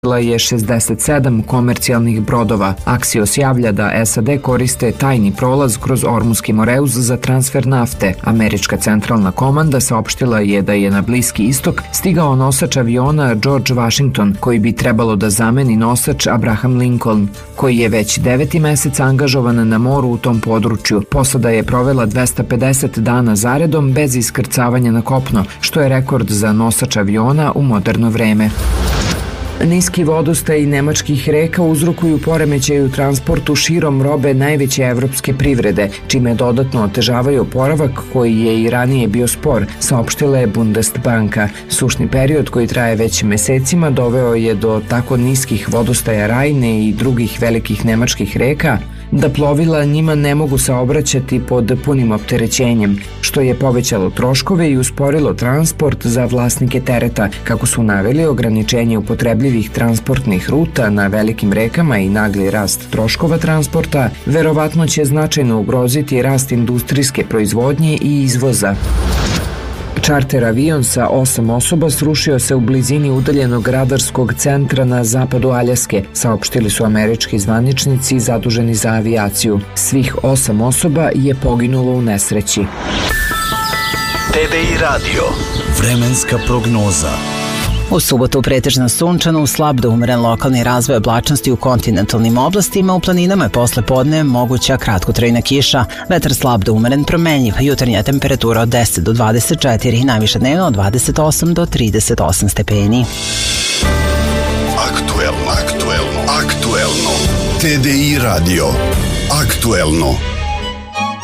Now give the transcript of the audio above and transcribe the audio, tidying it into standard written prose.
je 67 komercijalnih brodova. Axios javlja da SAD koriste tajni prolaz kroz Ormuski Moreus za transfer nafte. Američka centralna komanda saopštila je da je na Bliski istok stigao nosač aviona George Washington, koji bi trebalo da zameni nosač Abraham Lincoln, koji je već 9. mesec angažovan na moru u tom području. Posada je provela 250 dana zaredom bez iskrcavanja na kopno, što je rekord za nosač aviona u moderno vreme. Niski vodostaj nemačkih reka uzrokuju poremećaj u transportu širom robe najveće evropske privrede, čime dodatno otežavaju oporavak koji je i ranije bio spor, saopštila je Bundesbanka. Sušni period koji traje već mesecima doveo je do tako niskih vodostaja Rajne i drugih velikih nemačkih reka da plovila njima ne mogu saobraćati pod punim opterećenjem, što je povećalo troškove i usporilo transport za vlasnike tereta. Kako su naveli, ograničenje upotrebljivih transportnih ruta na velikim rekama i nagli rast troškova transporta verovatno će značajno ugroziti rast industrijske proizvodnje i izvoza. Čarter avion sa 8 osoba srušio se u blizini udaljenog radarskog centra na zapadu Aljaske, saopštili su američki zvaničnici zaduženi za avijaciju. Svih 8 osoba je poginulo u nesreći. TDI radio. Vremenska prognoza. U subotu pretežno sunčano, slab do umeren lokalni razvoj oblačnosti u kontinentalnim oblastima, u planinama je posle podne moguća kratkotrajna kiša, vetar slab do umeren promenjiv, jutarnja temperatura od 10 do 24, najviša dnevno od 28 do 38 stepeni. Aktuelno. TDI radio. Aktuelno.